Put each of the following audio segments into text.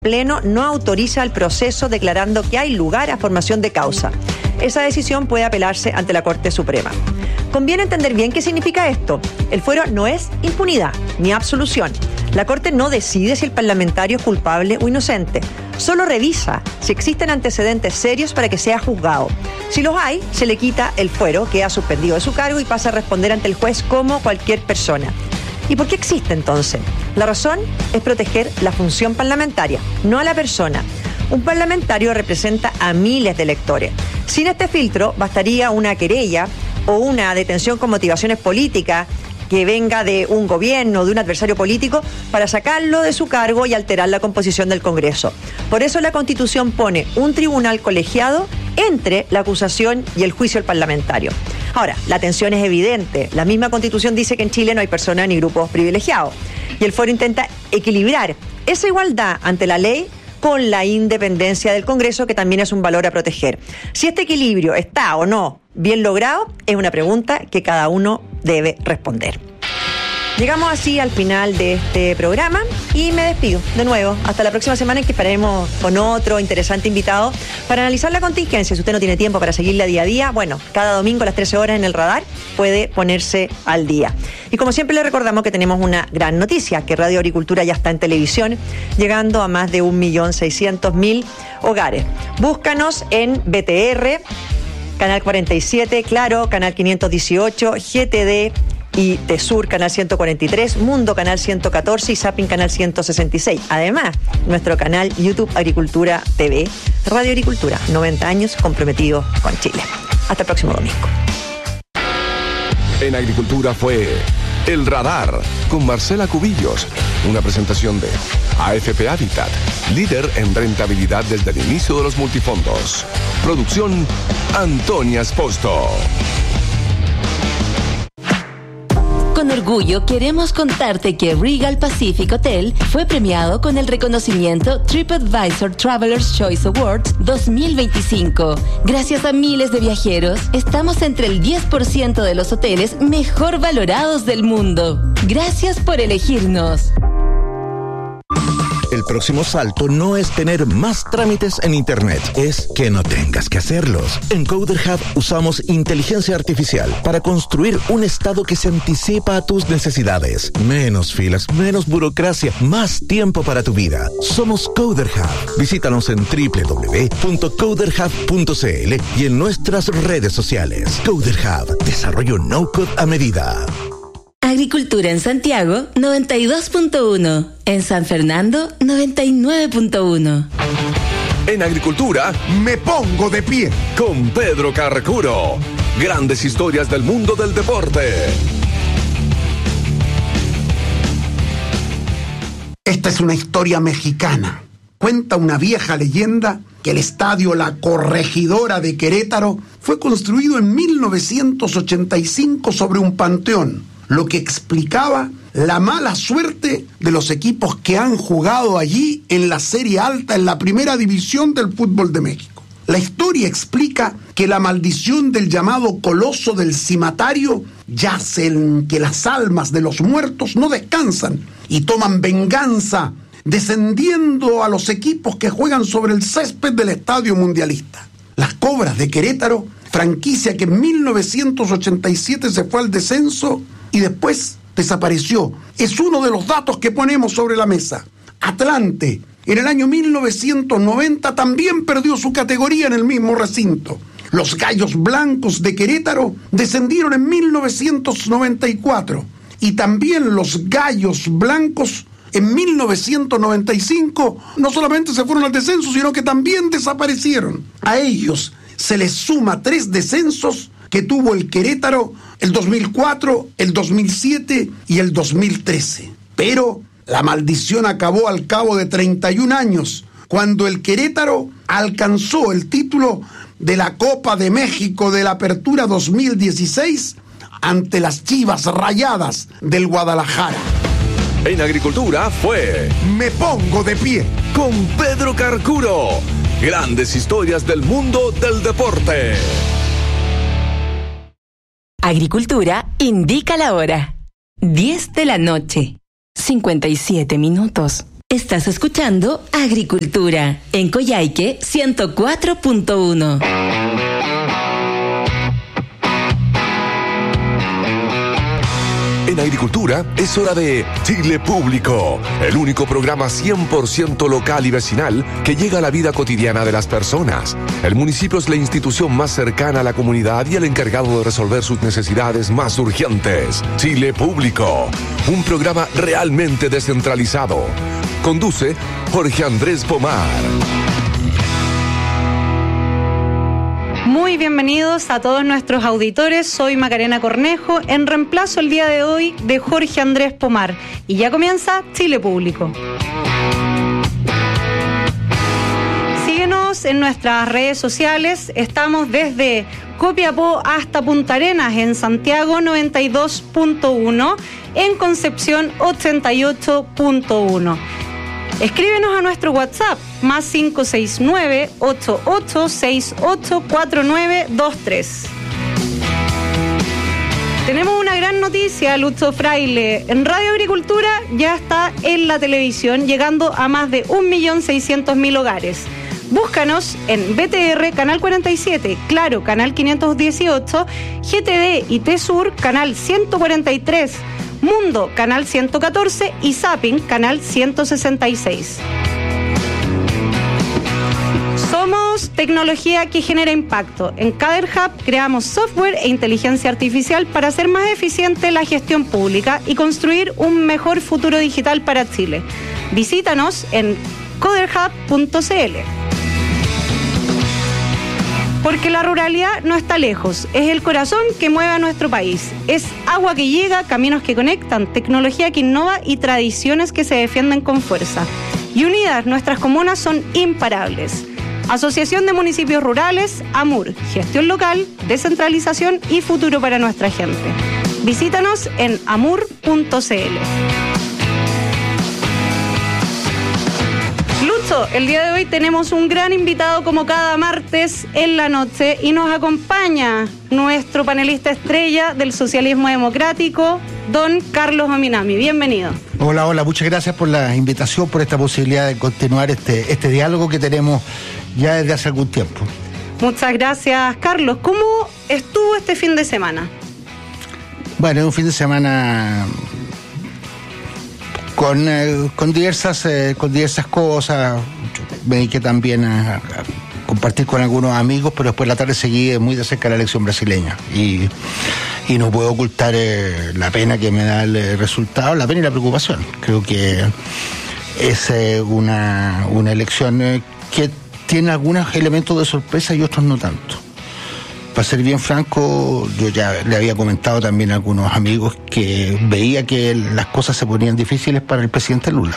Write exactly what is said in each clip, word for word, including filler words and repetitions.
Pleno no autoriza el proceso declarando que hay lugar a formación de causa. Esa decisión puede apelarse ante la Corte Suprema. Conviene entender bien qué significa esto. El fuero no es impunidad ni absolución. La Corte no decide si el parlamentario es culpable o inocente. Solo revisa si existen antecedentes serios para que sea juzgado. Si los hay, se le quita el fuero, queda suspendido de su cargo y pasa a responder ante el juez como cualquier persona. ¿Y por qué existe entonces? La razón es proteger la función parlamentaria, no a la persona. Un parlamentario representa a miles de electores. Sin este filtro, bastaría una querella o una detención con motivaciones políticas que venga de un gobierno o de un adversario político para sacarlo de su cargo y alterar la composición del Congreso. Por eso la Constitución pone un tribunal colegiado entre la acusación y el juicio del parlamentario. Ahora, la tensión es evidente. La misma Constitución dice que en Chile no hay personas ni grupos privilegiados. Y el fuero intenta equilibrar esa igualdad ante la ley con la independencia del Congreso, que también es un valor a proteger. Si este equilibrio está o no bien logrado, es una pregunta que cada uno debe responder. Llegamos así al final de este programa y me despido de nuevo. Hasta la próxima semana en que estaremos con otro interesante invitado para analizar la contingencia. Si usted no tiene tiempo para seguirla día a día, bueno, cada domingo a las trece horas en el radar puede ponerse al día. Y como siempre le recordamos que tenemos una gran noticia, que Radio Agricultura ya está en televisión, llegando a más de un millón seiscientos mil hogares. Búscanos en B T R, Canal cuarenta y siete, Claro, Canal quinientos dieciocho, G T D, y Tesur, Canal ciento cuarenta y tres, Mundo, Canal ciento catorce y Zapping, Canal ciento sesenta y seis. Además, nuestro canal YouTube Agricultura T V. Radio Agricultura, noventa años comprometidos con Chile. Hasta el próximo domingo. En Agricultura fue El Radar con Marcela Cubillos. Una presentación de A F P Habitat, líder en rentabilidad desde el inicio de los multifondos. Producción Antonia Esposto. Con orgullo queremos contarte que Regal Pacific Hotel fue premiado con el reconocimiento TripAdvisor Traveler's Choice Awards dos mil veinticinco. Gracias a miles de viajeros, estamos entre el diez por ciento de los hoteles mejor valorados del mundo. Gracias por elegirnos. El próximo salto no es tener más trámites en Internet, es que no tengas que hacerlos. En Coder Hub usamos inteligencia artificial para construir un estado que se anticipa a tus necesidades. Menos filas, menos burocracia, más tiempo para tu vida. Somos Coder Hub. Visítanos en doble u doble u doble u punto coder hub punto c l y en nuestras redes sociales. Coder Hub, desarrollo no-code a medida. Agricultura en Santiago, noventa y dos punto uno. En San Fernando, noventa y nueve punto uno. En Agricultura, me pongo de pie con Pedro Carcuro. Grandes historias del mundo del deporte. Esta es una historia mexicana. Cuenta una vieja leyenda que el estadio La Corregidora de Querétaro fue construido en mil novecientos ochenta y cinco sobre un panteón, lo que explicaba la mala suerte de los equipos que han jugado allí en la Serie Alta, en la primera división del fútbol de México. La historia explica que la maldición del llamado Coloso del Cimatario yace en que las almas de los muertos no descansan y toman venganza, descendiendo a los equipos que juegan sobre el césped del Estadio Mundialista. Las Cobras de Querétaro, franquicia que en mil novecientos ochenta y siete se fue al descenso y después desapareció, es uno de los datos que ponemos sobre la mesa. Atlante, en el año mil novecientos noventa, también perdió su categoría en el mismo recinto. Los Gallos Blancos de Querétaro descendieron en mil novecientos noventa y cuatro y también los Gallos Blancos en mil novecientos noventa y cinco no solamente se fueron al descenso, sino que también desaparecieron. A ellos se les suma tres descensos que tuvo el Querétaro el dos mil cuatro, el dos mil siete y el dos mil trece. Pero la maldición acabó al cabo de treinta y un años, cuando el Querétaro alcanzó el título de la Copa de México de la Apertura dos mil dieciséis ante las Chivas Rayadas del Guadalajara. En Agricultura fue Me Pongo de Pie con Pedro Carcuro. Grandes historias del mundo del deporte. Agricultura indica la hora. diez de la noche, cincuenta y siete minutos. Estás escuchando Agricultura en Coyhaique ciento cuatro punto uno. En Agricultura es hora de Chile Público, el único programa cien por ciento local y vecinal que llega a la vida cotidiana de las personas. El municipio es la institución más cercana a la comunidad y el encargado de resolver sus necesidades más urgentes. Chile Público, un programa realmente descentralizado. Conduce Jorge Andrés Pomar. Muy bienvenidos a todos nuestros auditores, soy Macarena Cornejo, en reemplazo el día de hoy de Jorge Andrés Pomar, y ya comienza Chile Público. Síguenos en nuestras redes sociales, estamos desde Copiapó hasta Punta Arenas, en Santiago noventa y dos punto uno, en Concepción ochenta y ocho punto uno. Escríbenos a nuestro WhatsApp, más cinco seis nueve, ocho ocho seis ocho cuatro nueve dos tres. Tenemos una gran noticia, Lucho Fraile. En Radio Agricultura ya está en la televisión, llegando a más de un millón seiscientos mil hogares. Búscanos en B T R, Canal cuarenta y siete, Claro, Canal quinientos dieciocho, G T D y T-Sur, Canal ciento cuarenta y tres, Mundo, Canal ciento catorce y Zapping, Canal ciento sesenta y seis. Somos tecnología que genera impacto. En Cader Hub creamos software e inteligencia artificial para hacer más eficiente la gestión pública y construir un mejor futuro digital para Chile. Visítanos en coder hub punto c l. Porque la ruralidad no está lejos, es el corazón que mueve a nuestro país. Es agua que llega, caminos que conectan, tecnología que innova y tradiciones que se defienden con fuerza. Y unidas, nuestras comunas son imparables. Asociación de Municipios Rurales, AMUR, gestión local, descentralización y futuro para nuestra gente. Visítanos en amur punto c l. Lucho, el día de hoy tenemos un gran invitado como cada martes en la noche y nos acompaña nuestro panelista estrella del socialismo democrático, don Carlos Ominami. Bienvenido. Hola, hola, muchas gracias por la invitación, por esta posibilidad de continuar este, este diálogo que tenemos ya desde hace algún tiempo. Muchas gracias, Carlos. ¿Cómo estuvo este fin de semana? Bueno, es un fin de semana con, eh, con, diversas, eh, con diversas cosas. Me dediqué también a, a compartir con algunos amigos, pero después la tarde seguí muy de cerca la elección brasileña. Y, y no puedo ocultar eh, la pena que me da el resultado, la pena y la preocupación. Creo que es eh, una, una elección eh, que tiene algunos elementos de sorpresa y otros no tanto. Para ser bien franco, yo ya le había comentado también a algunos amigos que veía que las cosas se ponían difíciles para el presidente Lula.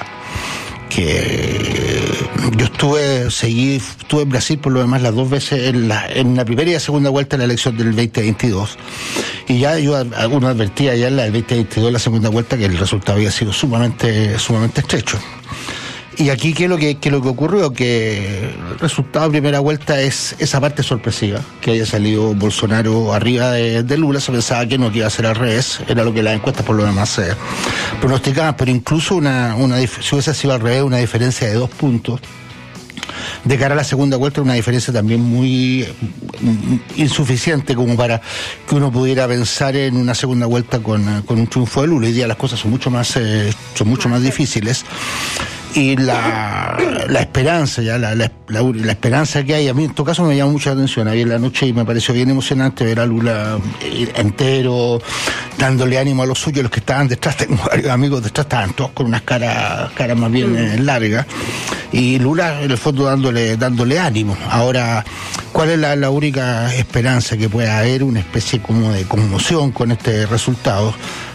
Que yo estuve, seguí, estuve en Brasil por lo demás las dos veces, en la, en la primera y la segunda vuelta de la elección del veinte veintidós. Y ya yo, uno advertía ya en la del veinte veintidós, la segunda vuelta, que el resultado había sido sumamente, sumamente estrecho. Y aquí, ¿qué es lo que, qué es lo que ocurrió? Que el resultado de primera vuelta es esa parte sorpresiva, que haya salido Bolsonaro arriba de, de Lula. Se pensaba que no, que iba a ser al revés, era lo que las encuestas por lo demás eh, pronosticaban, pero incluso una, una, si hubiese sido al revés, una diferencia de dos puntos. De cara a la segunda vuelta, una diferencia también muy insuficiente como para que uno pudiera pensar en una segunda vuelta con, con un triunfo de Lula. Hoy día las cosas son mucho más, eh, son mucho más difíciles. Y la, la esperanza, ya la, la, la, la esperanza que hay, a mí en todo caso me llamó mucha atención. Ayer en la noche y me pareció bien emocionante ver a Lula entero, dándole ánimo a los suyos, los que estaban detrás. Tengo varios amigos detrás, estaban todos con unas caras caras más bien eh, largas. Y Lula, en el fondo, dándole dándole ánimo. Ahora, ¿cuál es la, la única esperanza? Que pueda haber una especie como de conmoción con este resultado.